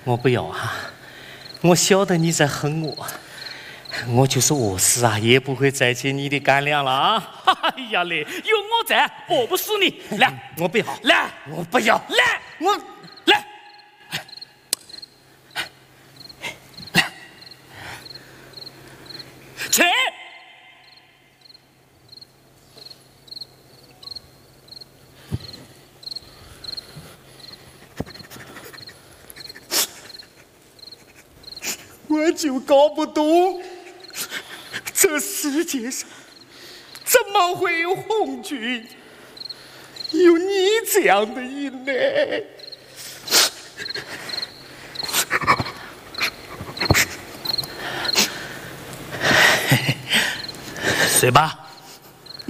我不要啊！我晓得你在恨我，我就是饿死啊，也不会再接你的干粮了啊！ 哎呀嘞，有我在，饿不死你。来， 我不要， 来， 我不要， 来， 我来，来，去。 我就搞不懂，这世界上怎么会有红军，有你这样的人呢？ 睡吧。